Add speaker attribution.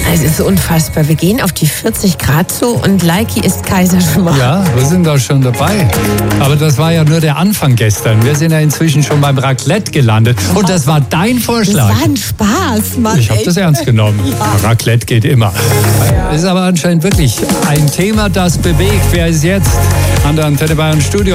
Speaker 1: Es ist unfassbar. Wir gehen auf die 40 Grad zu und Leiki ist Kaiser schon mal.
Speaker 2: Ja, wir sind da schon dabei. Aber das war ja nur der Anfang gestern. Wir sind ja inzwischen schon beim Raclette gelandet. Und das war dein Vorschlag.
Speaker 1: Das war ein Spaß, Mann.
Speaker 2: Ich habe das ernst genommen. Ja. Raclette geht immer. Das ist aber anscheinend wirklich ein Thema, das bewegt. Wer ist jetzt an der Antenne Bayern Studio?